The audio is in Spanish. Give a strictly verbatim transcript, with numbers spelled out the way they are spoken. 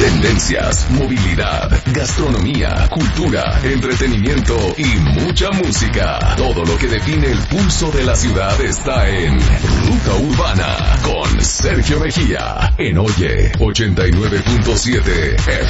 Tendencias, movilidad, gastronomía, cultura, entretenimiento y mucha música. Todo lo que define el pulso de la ciudad está en Ruta Urbana con Sergio Mejía en Oye ochenta y nueve punto siete F